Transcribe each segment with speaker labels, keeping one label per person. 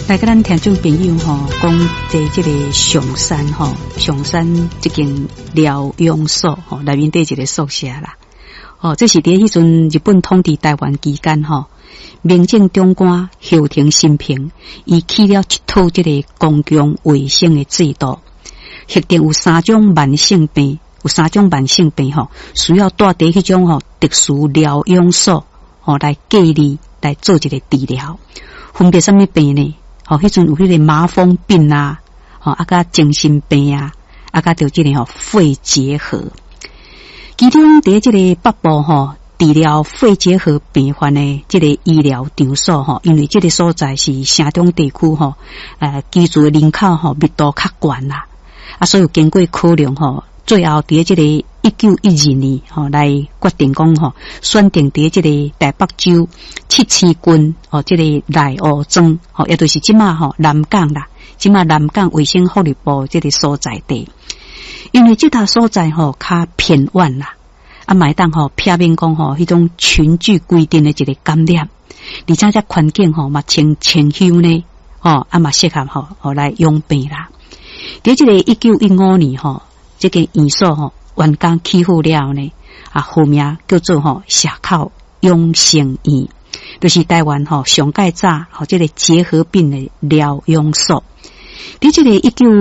Speaker 1: 来跟咱听众朋友讲在这个上山上山这间疗养所内面的一个宿舍啦。这是伫迄阵日本统治台湾期间民政长官后藤新平伊起了一套这个公共卫生的制度，核定有3种慢性病，需要带伫迄种特殊疗养所来隔离来做一个治疗。分别什么病呢？迄阵有迄个麻风病啊，甲精神病啊，甲着这个肺结核。其中伫这个北部治疗肺结核病患的这个医疗场所因为这个所在是城中地区居住的人口密度较悬啦，所以经过考量最后伫这个1912年来决定讲选定伫这个台北州七星郡这个内湖庄也就是即马南港啦，即马南港卫生福利部这个所在地。因为这搭所在较偏远啦，买当避免讲迄种群聚规定的一个感染，而且这环境嘛清幽呢嘛适合来养病啦。伫这个1915年这个院所完工起好了呢，号名叫做社口养生院，就是台湾上盖早这个结核病的疗养所。伫这个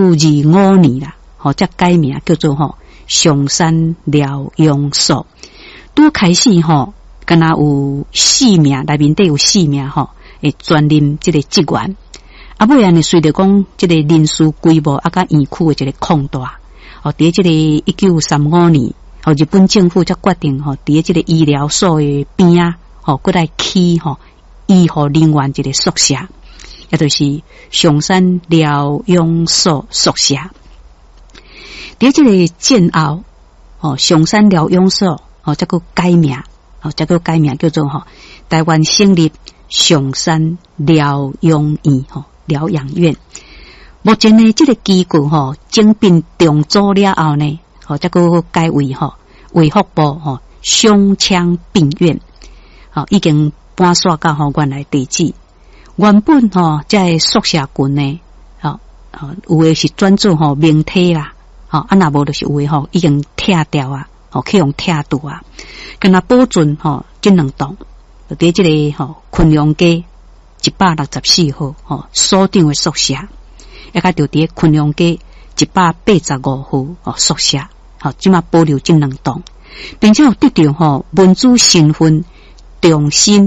Speaker 1: 1925年啦，才改名叫做上山疗养所。拄开始敢若有4名，内面底有4名会专任这个职员。尾安尼随着讲这个人事规模甲园区的一个扩大，伫这个1935年，日本政府才决定伫这个医疗所的边啊，过来起医护人员一个宿舍，也就是上山疗养所宿舍。伫这个战后，上山疗养所才个改名，叫做台湾省立上山疗养院疗养院。目前呢，这个机构整并重组了后呢，才个改为卫福部胸腔病院，已经搬徙到原来地址。原本这宿舍群呢，有的是专做明体啦。若无就是有诶已经拆掉啊，去用拆除啊，跟他保存这2栋，伫这个昆阳街164号所长的宿舍，也甲就伫昆阳街185号宿舍，即马保留这2栋，并且有得到文主身份重新